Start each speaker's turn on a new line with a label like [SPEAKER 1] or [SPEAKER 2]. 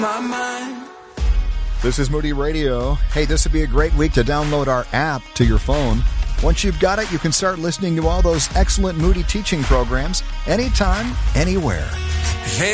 [SPEAKER 1] My mind.
[SPEAKER 2] This is Moody Radio. Hey, this would be a great week to download our app to your phone. Once you've got it, you can start listening to all those excellent Moody teaching programs anytime, anywhere.
[SPEAKER 1] Hey.